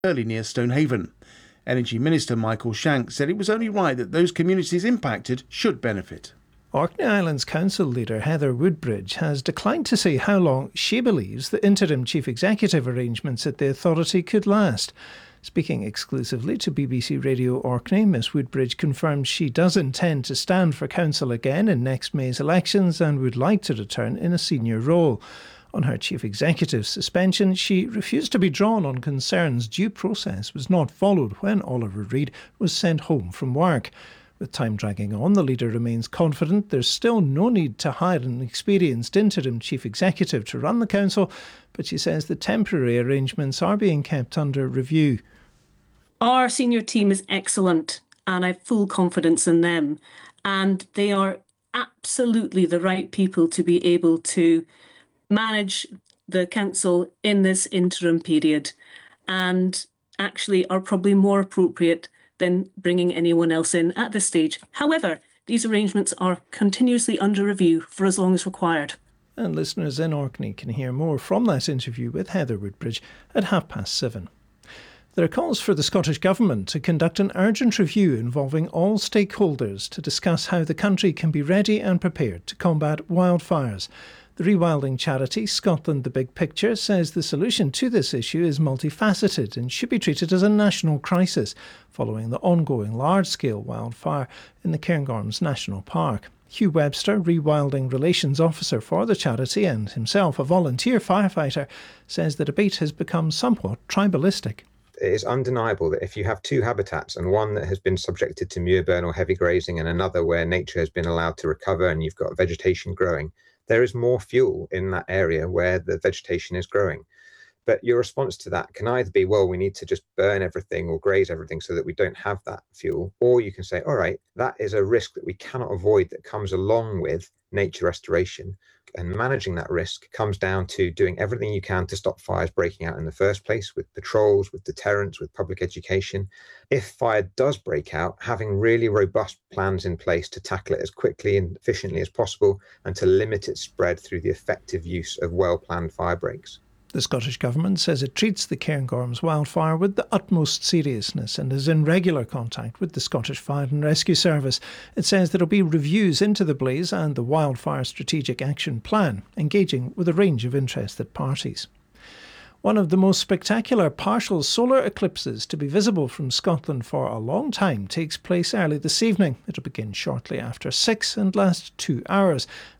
early near Stonehaven. Energy Minister Michael Shanks said it was only right that those communities impacted should benefit. Orkney Islands Council leader Heather Woodbridge has declined to say how long she believes the interim chief executive arrangements at the authority could last. Speaking exclusively to BBC Radio Orkney, Miss Woodbridge confirmed she does intend to stand for council again in next May's elections and would like to return in a senior role. On her chief executive's suspension, she refused to be drawn on concerns due process was not followed when Oliver Reid was sent home from work. With time dragging on, the leader remains confident there's still no need to hire an experienced interim chief executive to run the council, but she says the temporary arrangements are being kept under review. Our senior team is excellent and I have full confidence in them, and they are absolutely the right people to be able to manage the council in this interim period, and actually are probably more appropriate than bringing anyone else in at this stage. However, these arrangements are continuously under review for as long as required. And listeners in Orkney can hear more from that interview with Heather Woodbridge at 7:30. There are calls for the Scottish Government to conduct an urgent review involving all stakeholders to discuss how the country can be ready and prepared to combat wildfires. The rewilding charity Scotland the Big Picture says the solution to this issue is multifaceted and should be treated as a national crisis following the ongoing large-scale wildfire in the Cairngorms National Park. Hugh Webster, Rewilding Relations Officer for the charity and himself a volunteer firefighter, says the debate has become somewhat tribalistic. It is undeniable that if you have two habitats, and one that has been subjected to muirburn or heavy grazing and another where nature has been allowed to recover and you've got vegetation growing, there is more fuel in that area where the vegetation is growing. But your response to that can either be, well, we need to just burn everything or graze everything so that we don't have that fuel. Or you can say, all right, that is a risk that we cannot avoid that comes along with nature restoration. And managing that risk comes down to doing everything you can to stop fires breaking out in the first place, with patrols, with deterrence, with public education. If fire does break out, having really robust plans in place to tackle it as quickly and efficiently as possible and to limit its spread through the effective use of well-planned fire breaks. The Scottish Government says it treats the Cairngorms wildfire with the utmost seriousness and is in regular contact with the Scottish Fire and Rescue Service. It says there will be reviews into the blaze and the Wildfire Strategic Action Plan, engaging with a range of interested parties. One of the most spectacular partial solar eclipses to be visible from Scotland for a long time takes place early this evening. It'll begin shortly after 6 and last 2 hours,